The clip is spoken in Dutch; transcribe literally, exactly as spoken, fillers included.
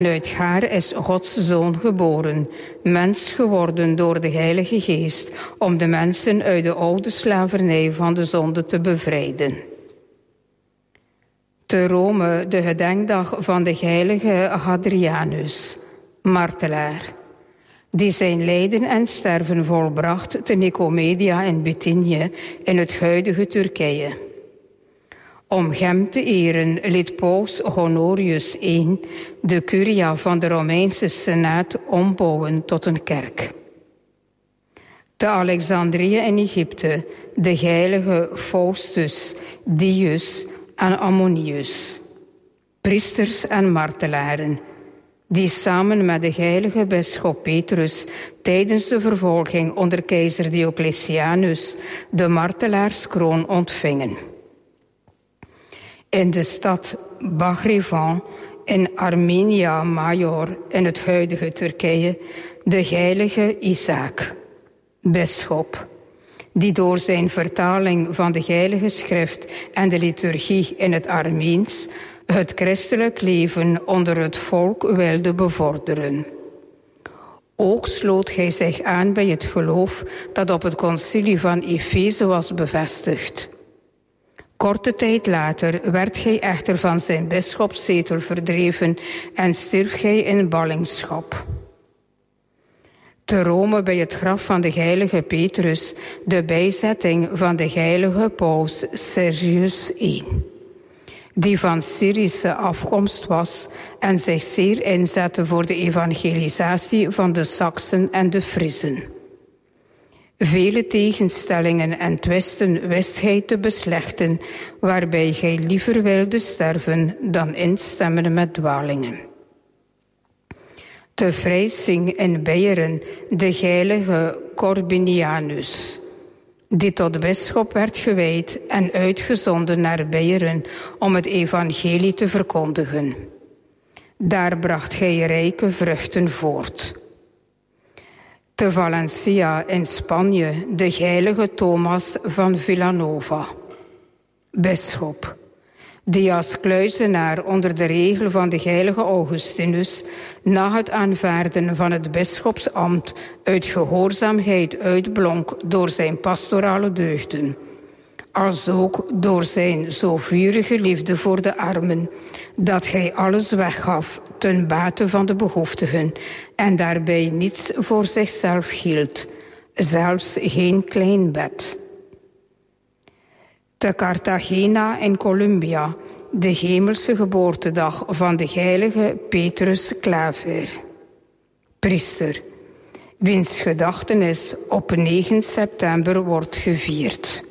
Uit haar is Gods Zoon geboren, mens geworden door de Heilige Geest, om de mensen uit de oude slavernij van de zonde te bevrijden. Te Rome de gedenkdag van de heilige Hadrianus, martelaar, die zijn lijden en sterven volbracht te Nicomedia in Bithynië in het huidige Turkije. Om hem te eren liet paus Honorius de Eerste de curia van de Romeinse Senaat ombouwen tot een kerk. Te Alexandrië in Egypte de heilige Faustus, Dius en Ammonius, priesters en martelaren, die samen met de heilige bisschop Petrus tijdens de vervolging onder keizer Diocletianus de martelaarskroon ontvingen. In de stad Baghrivan in Armenia Major in het huidige Turkije de heilige Isaac, bisschop, die door zijn vertaling van de heilige schrift en de liturgie in het Armeens het christelijk leven onder het volk wilde bevorderen. Ook sloot hij zich aan bij het geloof dat op het concilie van Efeze was bevestigd. Korte tijd later werd hij echter van zijn bisschopszetel verdreven en stierf hij in ballingschap. Te Rome bij het graf van de heilige Petrus de bijzetting van de heilige paus Sergius de Eerste, die van Syrische afkomst was en zich zeer inzette voor de evangelisatie van de Saksen en de Friezen. Vele tegenstellingen en twisten wist hij te beslechten, waarbij hij liever wilde sterven dan instemmen met dwalingen. Te Freising in Beieren de heilige Corbinianus, die tot bisschop werd gewijd en uitgezonden naar Beieren om het evangelie te verkondigen. Daar bracht hij rijke vruchten voort. Te Valencia in Spanje de heilige Thomas van Villanova, bisschop, die als kluizenaar onder de regel van de heilige Augustinus na het aanvaarden van het bisschopsambt uit gehoorzaamheid uitblonk door zijn pastorale deugden, als ook door zijn zo vurige liefde voor de armen, dat hij alles weggaf ten bate van de behoeftigen en daarbij niets voor zichzelf hield, zelfs geen klein bed. Te Cartagena in Colombia de hemelse geboortedag van de heilige Petrus Claver, priester, wiens gedachtenis op negen september wordt gevierd.